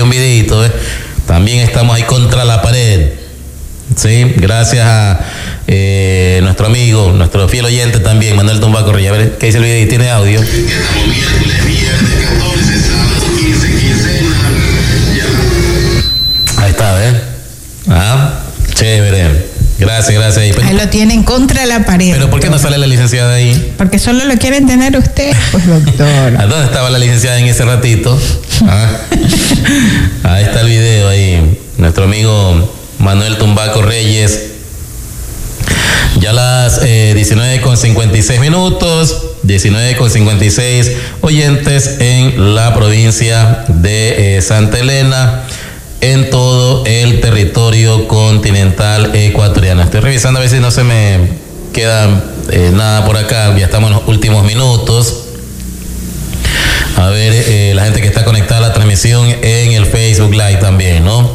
un videito, también estamos ahí contra la pared. Sí, gracias a nuestro amigo, nuestro fiel oyente también, Manuel Tumbaco Reyes. A ver, ¿qué dice el video? ¿Tiene audio? Ahí está, ¿ves? Chévere. Gracias. Ahí lo tienen contra la pared. ¿Pero por qué no sale la licenciada ahí? Porque solo lo quieren tener usted, pues, doctor. ¿A dónde estaba la licenciada en ese ratito? Ahí está el video ahí. Nuestro amigo Manuel Tumbaco Reyes. Ya las 19:56 minutos, 19:56 oyentes en la provincia de Santa Elena, en todo el territorio continental ecuatoriano. Estoy revisando a ver si no se me queda nada por acá, ya estamos en los últimos minutos. A ver, la gente que está conectada a la transmisión en el Facebook Live también, ¿no?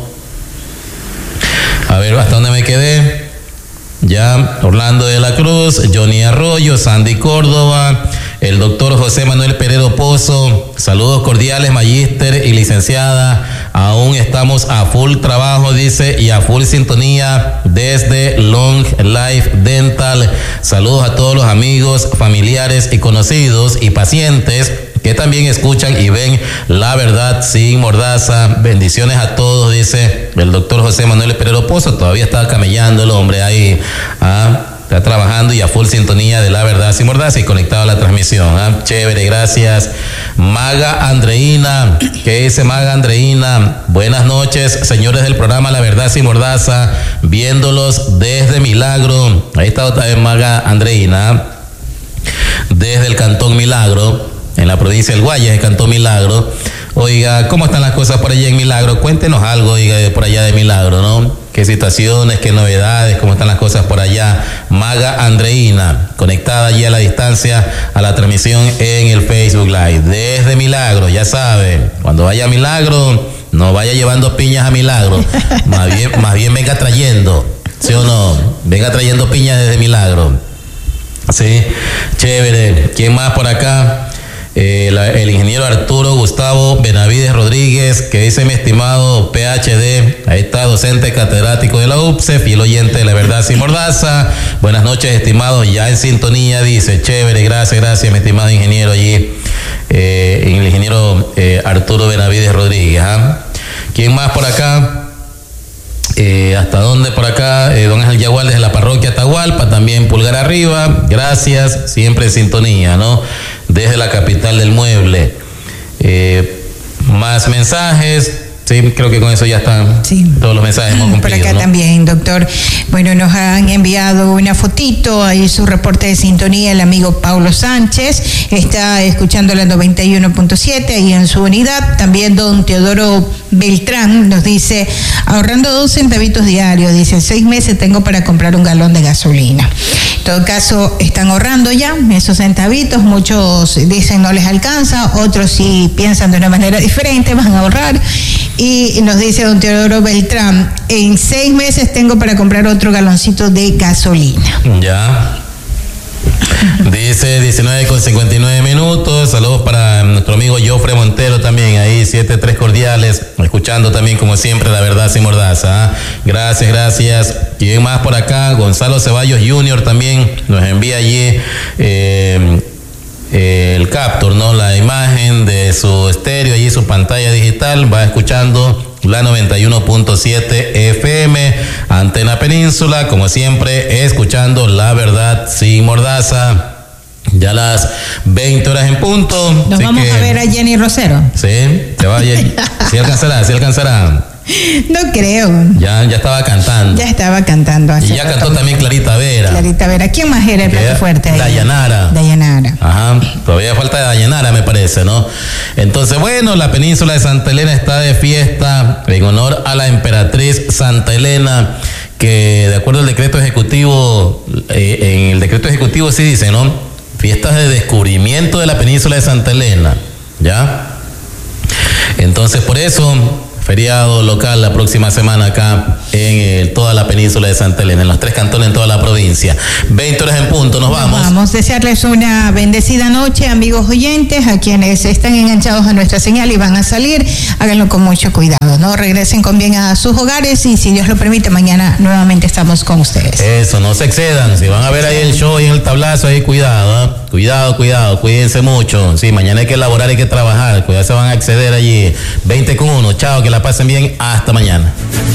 A ver, ¿hasta dónde me quedé? Ya, Orlando de la Cruz, Johnny Arroyo, Sandy Córdoba, el doctor José Manuel Peredo Pozo, saludos cordiales, magíster y licenciada, aún estamos a full trabajo, dice, y a full sintonía desde Long Life Dental. Saludos a todos los amigos, familiares y conocidos y pacientes que también escuchan y ven La Verdad Sin Mordaza. Bendiciones a todos, dice el doctor José Manuel Peredo Pozo. Todavía está camellando el hombre ahí, está trabajando y a full sintonía de La Verdad Sin Mordaza y conectado a la transmisión. Chévere, gracias. Maga Andreina, ¿qué dice Maga Andreina? Buenas noches, señores del programa La Verdad Sin Mordaza, viéndolos desde Milagro. Ahí está otra vez Maga Andreina, desde el Cantón Milagro, en la provincia del Guayas, el Cantón Milagro. Oiga, ¿cómo están las cosas por allá en Milagro? Cuéntenos algo, oiga, por allá de Milagro, ¿no? ¿Qué situaciones, qué novedades, cómo están las cosas por allá? Maga Andreina, conectada allí a la distancia a la transmisión en el Facebook Live. Desde Milagro, ya sabe, cuando vaya a Milagro, no vaya llevando piñas a Milagro, más bien venga trayendo, ¿sí o no? Venga trayendo piñas desde Milagro. Sí, chévere. ¿Quién más por acá? El ingeniero Arturo Gustavo Benavides Rodríguez, que dice: mi estimado PhD, ahí está, docente catedrático de la UPSE, fiel oyente de La Verdad Sin Mordaza. Buenas noches, estimado, ya en sintonía, dice. Chévere, gracias, mi estimado ingeniero allí, el ingeniero Arturo Benavides Rodríguez. ¿Quién más por acá? ¿Hasta dónde por acá? Don Ángel Yagual desde la parroquia Atahualpa, también pulgar arriba, gracias, siempre en sintonía, ¿no? Desde la capital del mueble. Más mensajes. Sí, creo que con eso ya están todos los mensajes hemos cumplido. Por acá, ¿no? También, doctor. Bueno, nos han enviado una fotito, ahí su reporte de sintonía, el amigo Paulo Sánchez, está escuchando la 91.7 ahí en su unidad. También don Teodoro Beltrán nos dice: ahorrando 2 centavitos diarios, dice, 6 meses tengo para comprar un galón de gasolina. En todo caso, están ahorrando ya esos centavitos, muchos dicen no les alcanza, otros sí piensan de una manera diferente, van a ahorrar. Y nos dice don Teodoro Beltrán: en 6 meses tengo para comprar otro galoncito de gasolina. Ya. Dice 19:59 minutos. Saludos para nuestro amigo Jofre Montero también, ahí 7-3 cordiales, escuchando también como siempre La Verdad Sin Mordaza. Gracias. ¿Quién más por acá? Gonzalo Ceballos Jr. también nos envía allí el capture, ¿no? La imagen de su estéreo, allí su pantalla digital, va escuchando la 91.7 FM, Antena Península, como siempre, escuchando La Verdad Sin Mordaza. Ya las 20 horas en punto. Nos vamos a ver a Jenny Rosero. Sí, se vaya. Sí alcanzará. No creo. Ya estaba cantando. Ya estaba cantando. Y ya cantó también Clarita Vera. ¿Quién más era el plato fuerte ahí? Dayanara. Ajá, todavía falta Dayanara, me parece, ¿no? Entonces, bueno, la península de Santa Elena está de fiesta en honor a la emperatriz Santa Elena, que de acuerdo al decreto ejecutivo, en el decreto ejecutivo sí dice, ¿no? Fiestas de descubrimiento de la península de Santa Elena, ¿ya? Entonces, por eso, feriado local la próxima semana acá en toda la península de Santa Elena, en los 3 cantones, en toda la provincia. 20 horas en punto, nos vamos. Vamos a desearles una bendecida noche, amigos oyentes, a quienes están enganchados a nuestra señal y van a salir, háganlo con mucho cuidado, ¿no? Regresen con bien a sus hogares y si Dios lo permite, mañana nuevamente estamos con ustedes. Eso, no se excedan, si van a ver ahí el show y en el tablazo, ahí cuidado, ¿eh? Cuidado, cuídense mucho. Sí, mañana hay que elaborar, hay que trabajar, cuidado, se van a exceder allí. 20 con 1, chao, que la pasen bien, hasta mañana.